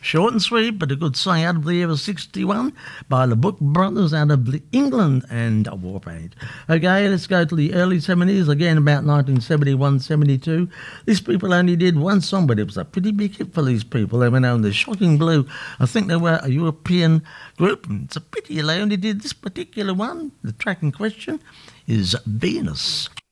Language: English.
Short and sweet, but a good song out of the year of 61 by the Book Brothers out of England and Warpaint. Okay, let's go to the early 70s, again about 1971, 72. These people only did one song, but it was a pretty big hit for these people. They went on the Shocking Blue. I think they were a European group, and it's a pity they only did this particular one. The track in question is Venus.